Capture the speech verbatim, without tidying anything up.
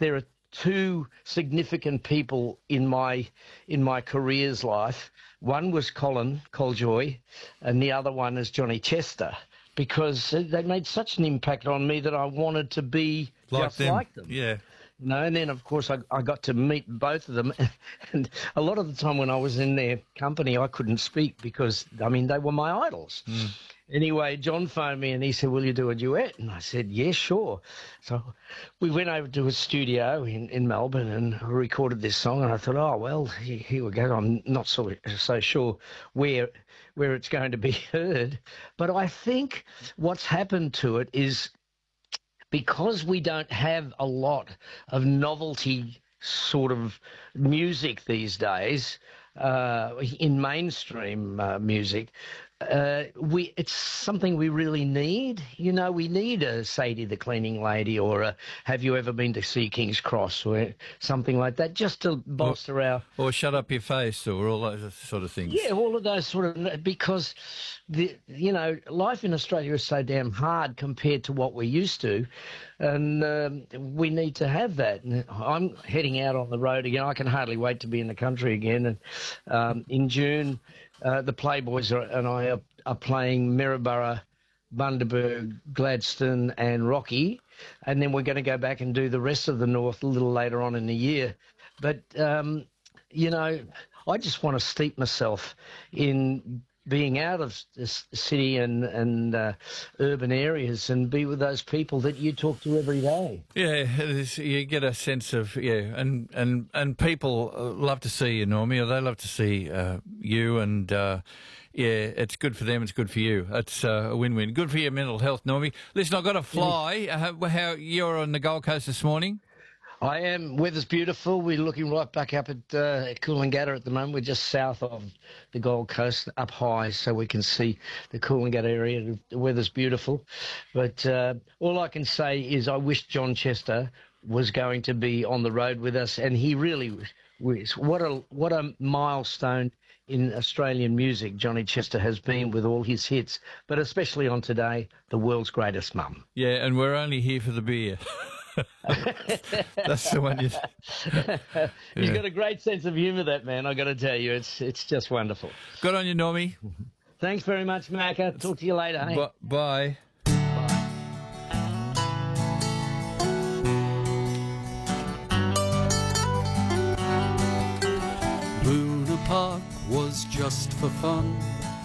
there are two significant people in my in my career's life. One was Colin Coljoy, and the other one is Johnny Chester, because they made such an impact on me that I wanted to be like just them. like them. Yeah. No, and then, of course, I, I got to meet both of them. And a lot of the time when I was in their company, I couldn't speak because, I mean, they were my idols. Mm. Anyway, John phoned me and he said, will you do a duet? And I said, yeah, sure. So we went over to a studio in, in Melbourne and recorded this song. And I thought, oh, well, here, here we go. I'm not so, so sure where where it's going to be heard. But I think what's happened to it is, because we don't have a lot of novelty sort of music these days, uh, in mainstream uh, music, uh, we it's something we really need. You know, we need a Sadie the Cleaning Lady, or a Have You Ever Been to See King's Cross, or something like that, just to bolster or, our... Or Shut Up Your Face, or all those sort of things. Yeah, all of those sort of... Because, the you know, life in Australia is so damn hard compared to what we're used to, and um, we need to have that. And I'm heading out on the road again. I can hardly wait to be in the country again. And um, in June, uh, the Playboys are, and I are, are playing Maryborough, Bundaberg, Gladstone and Rocky, and then we're going to go back and do the rest of the North a little later on in the year. But, um, you know, I just want to steep myself in being out of this city and, and uh, urban areas and be with those people that you talk to every day. Yeah, it is, you get a sense of, yeah, and, and, and people love to see you, Normie, or they love to see uh, you, and uh, yeah, it's good for them, it's good for you. It's uh, a win-win. Good for your mental health, Normie. Listen, I've got to fly. Uh, how you're on the Gold Coast this morning? I am. Weather's beautiful. We're looking right back up at uh, Coolangatta at the moment. We're just south of the Gold Coast, up high, so we can see the Coolangatta area. The weather's beautiful. But uh, all I can say is I wish John Chester was going to be on the road with us, and he really was. What a, what a milestone in Australian music Johnny Chester has been with all his hits, but especially on today, The World's Greatest Mum. Yeah, and we're only here for the beer. That's the one. You... He's yeah. got a great sense of humour, that man. I got to tell you, it's it's just wonderful. Good on you, Normie. Thanks very much, Macca. Talk to you later. Hey? B- bye. Luna Park was just for fun.